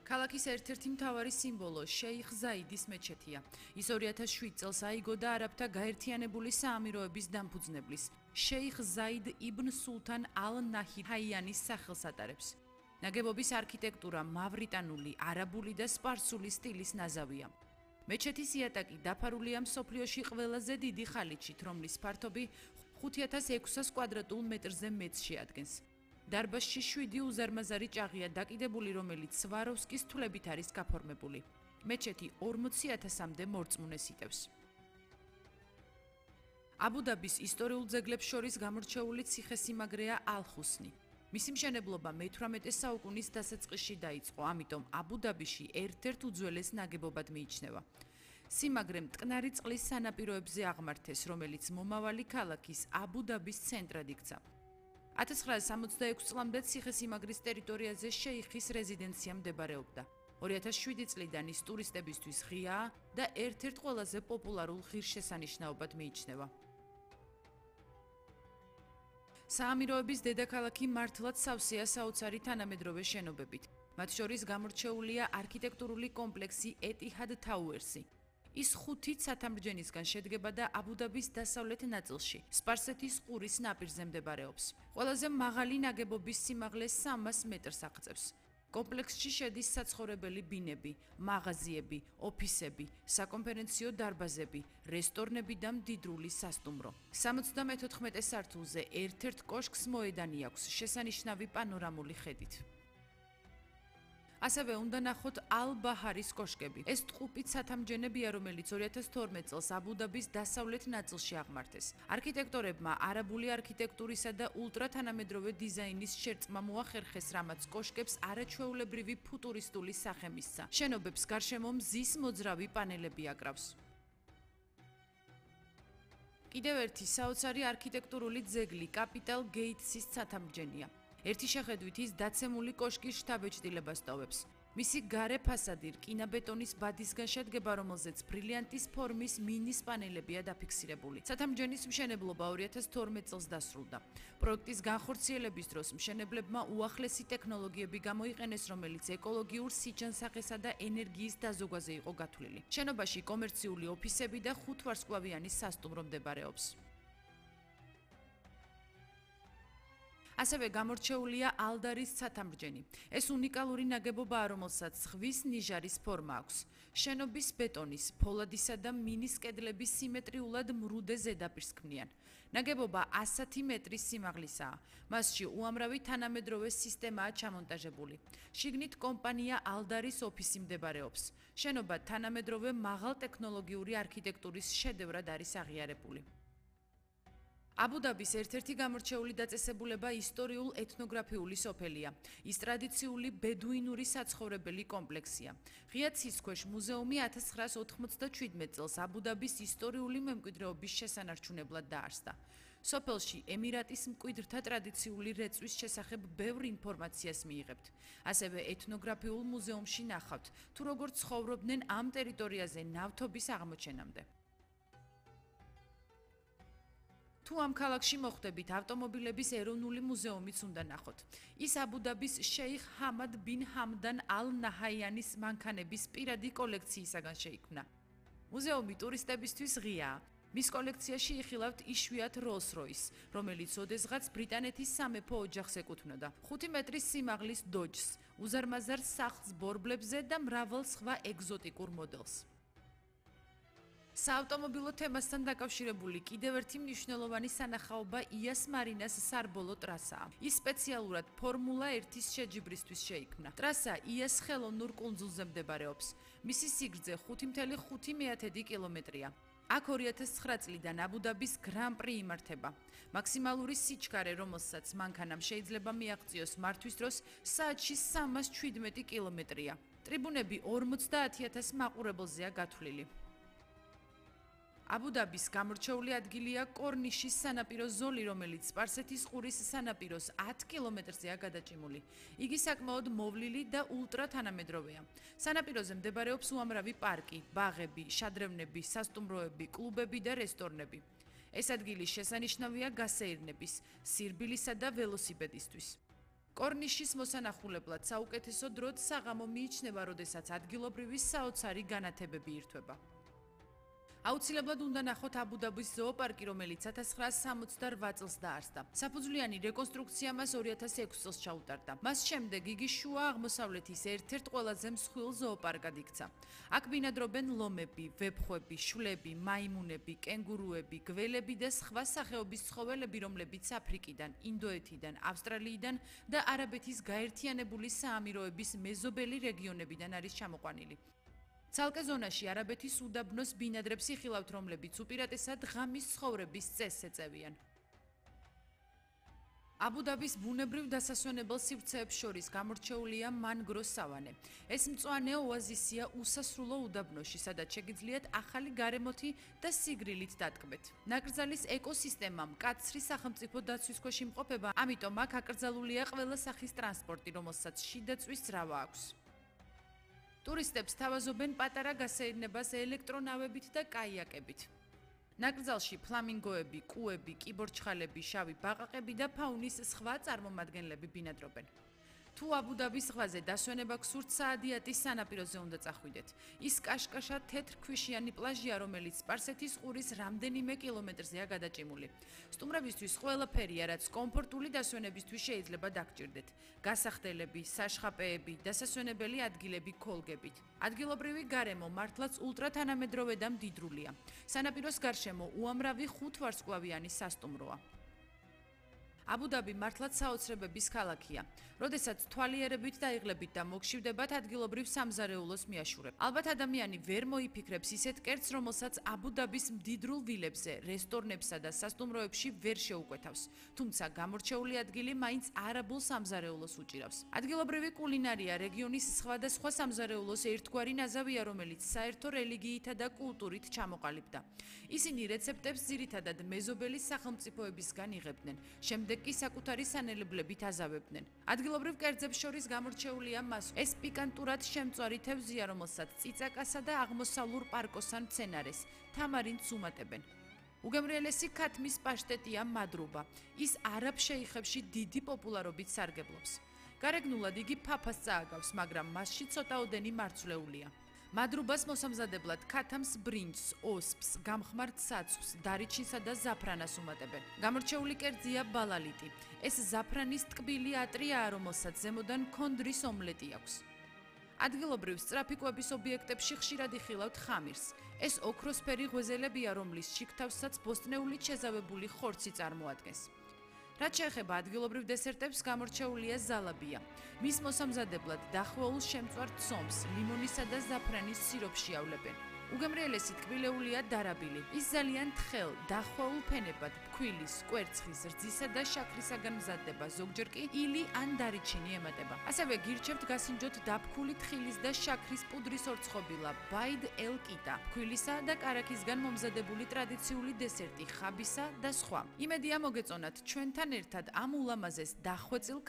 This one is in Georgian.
ქალაქის ერთ-ერთი მთავარი სიმბოლო შეიხ ზაიდის მეჩეთია. ის 2007 წელს აიგო და არაბთა გაერთიანებული საამიროების დამფუძნებლის შეიხ ზაიდ იბნ სულთან ალ-ნაჰიანის სახელს ატარებს. ნაგებობის არქიტექტურა მავრიტანული, არაბული და სპარსული სტილის ნაზავია. მეჩეთის იატაკი დაფარულია მსოფლიოში ყველაზე დიდი ხალიჩით, რომლის ფართობი 5600 კვადრატულ მეტრზე მეტს შეადგენს. დარბაზში 7 უზარმაზარი ჭაღია დაკიდებული, რომელიც სვაროვსკის თვლებით არის გაფორმებული. მეჩეთი 40,000-მდე მორწმუნეს იტევს. აბუ-დაბის ისტორიულ ძეგლებს შორის გამორჩეული ციხესიმაგრეა ალ-ხუსნი. მისი მშენებლობა მე-18 საუკუნის დასაწყისში დაიწყო, ამიტომ აბუ-დაბიში ერთ-ერთ უძველეს ნაგებობად მიიჩნევა. სიმაგრე მტკნარი წყლის სანაპიროებზე აღმართეს, რომელიც მომავალი ქალაქის აბუ-დაბის ცენტრად იქცა. 1966 წლამდე ციხესიმაგრის ტერიტორიაზე შეიხის რეზიდენცია მდებარეობდა. 2007 წლიდან ის ტურისტებისთვის ღიაა და ერთ-ერთ ყველაზე პოპულარულ ღირსშესანიშნაობად მიიჩნევა. საამიროების დედაქალაქი მართლაც სავსეა საოცარი თანამედროვე შენობებით. მათ შორის გამორჩეულია არქიტექტურული კომპლექსი ეტიჰად თაუერსი. ის 5 ცათამბჯენისგან შედგება და აბუ-დაბის დასავლეთ ნაწილში, სპარსეთის ყურის ნაპირზე მდებარეობს. ყველაზე მაღალი ნაგებობის სიმაღლე 300 მეტრს აღწევს. კომპლექსში შედის საცხოვრებელი ბინები, მაღაზიები, ოფისები, საკონფერენციო დარბაზები, რესტორნები და მდიდრული სასტუმრო. 74 სართულზე ერთ-ერთ კოშკს მოედანი აქვს, შესანიშნავი პანორამული ხედით. ასევე უნდა ნახოთ ალ-ბაჰარის კოშკები. ეს ტყუპი ცათამბჯენებია, რომელიც 2012 წელს აბუ-დაბის დასავლეთ ნაწილში აღმართეს. არქიტექტორებმა არაბული არქიტექტურისა და ულტრათანამედროვე დიზაინის შერწყმა მოახერხეს, რამაც კოშკებს არაჩვეულებრივი ფუტურისტული სახე მისცა. შენობებს გარშემო მზის მოძრავი პანელები აკრავს. კიდევ ერთი საოცარი არქიტექტურული ძეგლი კაპიტალ გეიტსის ცათამბჯენია. ერთი შეხედვით ის დაცემული კოშკის შთაბეჭდილებას ტოვებს. მისი გარე ფასადი რკინაბეტონის ბადისგან შედგება, რომელზეც ბრილიანტის ფორმის მინის პანელებია დაფიქსირებული. ცათამბჯენის მშენებლობა 2012 წელს დასრულდა. პროექტის განხორციელების დროს მშენებლებმა უახლესი ტექნოლოგიები გამოიყენეს, რომელიც ეკოლოგიურ სიჯანსაღესა და ენერგიის დაზოგვაზე იყო გათვლილი. შენობაში კომერციული ოფისები და 5 ვარსკვლავიანი სასტუმრო მდებარეობს. ასევე გამორჩეულია ალდარის ცათამბჯენი. ეს უნიკალური ნაგებობაა, რომელსაც ზღვის ნიჟარის ფორმა აქვს. შენობის ბეტონის, ფოლადისა და მინის კედლების სიმეტრიულად მრუდე ზედაპირს ქმნიან. ნაგებობა 100 მეტრის სიმაღლისაა. მასში უამრავი თანამედროვე სისტემაა ჩამონტაჟებული. შიგნით კომპანია ალდარის ოფისი მდებარეობს. შენობა თანამედროვე მაღალტექნოლოგიური არქიტექტურის შედევრად არის აღიარებული. აბუ-დაბის ერთ-ერთი გამორჩეული დაწესებულება ისტორიულ ეთნოგრაფიული სოფელია. ის ტრადიციული ბედუინური საცხოვრებელი კომპლექსია. ღია ცისქვეშ მუზეუმი 1997 წელს აბუ-დაბის ისტორიული მემკვიდრეობის შესანარჩუნებლად დაარსდა. სოფელში ემირატის მკვიდრთა ტრადიციული რეწვის შესახებ ბევრ ინფორმაციას მიიღებთ. ასევე ეთნოგრაფიულ მუზეუმში ნახავთ, თუ როგორ ცხოვრობდნენ ამ ტერიტორიაზე ნავთობის აღმოჩენამდე. თუ ამ ქალაქში მოხვდებით, ავტომობილების ეროვნული მუზეუმიც უნდა ნახოთ. ის აბუ-დაბის შეიხ ჰამად ბინ ჰამდან ალ-ნაჰიანის მანქანების პირადი კოლექციისაგან შეიქმნა. მუზეუმი ტურისტებისთვის ღიაა. მის კოლექციაში იხილავთ იშვიათ როლს-როის, რომელიც ოდესღაც ბრიტანეთის სამეფო ოჯახს ეკუთვნოდა. 5 მეტრის სიმაღლის დოჯს, უზარმაზარ სახლს ბორბლებზე და მრავალ სხვა ეგზოტიკურ მოდელს. საავტომობილო თემასთან დაკავშირებული კიდევ ერთი მნიშვნელოვანი სანახაობა იას მარინას სარბოლო ტრასაა. ის სპეციალურად ფორმულა 1-ის შეჯიბრისთვის შეიქმნა. ტრასა იას ხელოვნურ კუნძულზე მდებარეობს. მისი სიგრძე 5,5 კილომეტრია. აქ 2009 წლიდან აბუ-დაბის გრან-პრი იმართება. მაქსიმალური სიჩქარე, რომელსაც მანქანამ შეიძლება მიაღწიოს მართვის დროს, საათში 317 კილომეტრია. ტრიბუნები 50,000 მაყურებელზეა გათვლილი. აბუ-დაბის გამორჩეული ადგილია კორნიშის სანაპირო ზოლი, რომელიც სპარსეთის ყურის სანაპიროს 10 კილომეტრზეა გადაჭიმული. იგი საკმაოდ მოვლილი და ულტრათანამედროვეა. სანაპიროზე მდებარეობს უამრავი პარკი, ბაღები, შადრევნები, სასტუმროები, კლუბები და რესტორნები. ეს ადგილი შესანიშნავია გასეირნების, სირბილისა და ველოსიპედისთვის. კორნიშის მოსანახულებლად საუკეთესო დროც საღამო მიიჩნევა, როდესაც ადგილობრივი საოცარი განათებები ირთვება. აუცილებლად უნდა ნახოთ აბუ-დაბის ზოოპარკი, რომელიც 1968 წელს დაარსდა. საფუძვლიანი რეკონსტრუქცია მას 2006 წელს ჩაუტარდა. მას შემდეგ იგი შუა აღმოსავლეთის ერთ-ერთ ყველაზე მსხვილ ზოოპარკად იქცა. აქ ბინადრობენ ლომები, ვეფხვები, შვლები, მაიმუნები, კენგურუები, გველები და სხვა სახეობის ცხოველები, რომლებიც აფრიკიდან, ინდოეთიდან, ავსტრალიიდან და არაბეთის გაერთიანებული საამიროების მეზობელი რეგიონებიდან არის ჩამოყვანილი. ცალკე ზონაში არაბეთის უდაბნოს ბინადრებს იხილავთ, რომლებიც უპირატესად ღამის ცხოვრების წესს ეწევიან. აბუ-დაბის ბუნებრივ დასასვენებელ სივრცეებს შორის გამორჩეულია მანგროს სავანე. ეს მწვანე ოაზისია უსასრულო უდაბნოში, სადაც შეგიძლიათ ახალი გარემოთი და სიგრილით დატკბეთ. ნაკრძალის ეკოსისტემა მკაცრი სახელმწიფო დაცვის ქვეშ იმყოფება, ამიტომ აქ აკრძალულია ყველა სახის ტრანსპორტი, რომელსაც შიდა წვის ძრავა აქვს. ტურისტებს თავაზობენ პატარა გასეირნებას ელექტრონავებით და კაიაკებით. ნაკრძალში ფლამინგოები, კუები, კიბორჩხალები, შავი ბაყაყები და ფაუნის სხვა წარმომადგენლები ბინადრობენ. თუ აბუ-დაბის ზღვაზე დასვენება გსურთ, საადიატის სანაპიროზე უნდა წახვიდეთ. ის კაშკაშა თეთრ ქვიშიანი პლაჟია, რომელიც სპარსეთის ყურის რამდენიმე კილომეტრზეა გადაჭიმული. სტუმრებისთვის ყველაფერია, რაც კომფორტული დასვენებისთვის შეიძლება დაგჭირდეთ. გასახდელები, საშხაპეები, დასასვენებელი ადგილები ქოლგებით. ადგილობრივი გარემო მართლაც ულტრათანამედროვე და მდიდრულია. სანაპიროს გარშემო უამრავი 5 ვარსკვლავიანი სასტუმროა. აბუ-დაბი მართლაც საოცრებების ქალაქია. როდესაც თვალიერებით დაიღლებით და მოგშივდებათ, ადგილობრივ სამზარეულოს მიაშურებ. ალბათ ადამიანი ვერ მოიფიქრებს ისეთ კერძს, რომელსაც აბუ-დაბის მდიდრულ ვილებზე, რესტორნებსა და სასტუმროებში ვერ შეუკვეთავს. თუმცა გამორჩეული ადგილი მაინც არაბულ სამზარეულოს უჭირავს. ადგილობრივი კულინარია რეგიონის სხვადასხვა სამზარეულოს ერთგვარი ნაზავია, რომელიც საერთო რელიგიითა და კულტურით ჩამოყალიბდა. ისინი რეცეპტებს ძირითადად მეზობელი სახელმწიფოებისგან იღებდნენ. შემდეგ კი საკუთარი სანელებლებით აზავებდნენ. ადგილობრივ კერძებს შორის გამორჩეულია მასო. ეს პიკანტურად შემწვარი თევზია, რომელსაც წიწაკასა და აღმოსავლურ პარკოსან მცენარეს, თამარინდს უმატებენ. უგემრიელესი ქათმის პაშტეტია მადრუბა. ის არაბ შეიხებში დიდი პოპულარობით სარგებლობს. გარეგნულად იგი ფაფას წააგავს, მაგრამ მასში ცოტაოდენი მარცვლეულია. მადრუბას მოსამზადებლად ქათამს, ბრინჯს, ოსპს, გამხმარ ცაცხვს, დარიჩინსა და ზაფრანას უმატებენ. გამორჩეული კერძია ბალალიტი. ეს ზაფრანის ტკბილი ატრიაა, რომელსაც ზემოდან ქონდრის ომლეტი აქვს. ადგილობრივ სწრაფი ობიექტებში ხშირად იხილავთ ხამირს. ეს ოქროსფერი ღვეზელებია, რომლის შიგთავსაც ბოსტნეულით შეზავებული ხორცი წარმოადგენს. რაც შეეხება ადგილობრივ დესერტებს, გამორჩეულია ზალაბია. მის მოსამზადებლად დახვეულ შემწვარ ცომს, ლიმონისა და ზაფრანის სიროფში ავლებენ. უგემრიელესი ტკბილეულია დარაბილი. ის ძალიან თხელ, დახვეულ ფენებად, ფქვილის, კვერცხის, რძისა და შაქრისაგან მზადდება, ზოგჯერ კი ილი ან დარიჩინი ემატება. ასევე გირჩევთ გასინჯოთ დაფქული თხილის და შაქრის პუდრის ორცხობილა, ბაიდ ელ-კიტა, ფქვილისა და კარაქისგან მომზადებული ტრადიციული დესერტი, ხაბისა და სხვა. იმედია მოგეწონათ ჩვენთან ერთად ამ ულამაზეს დახვეწილ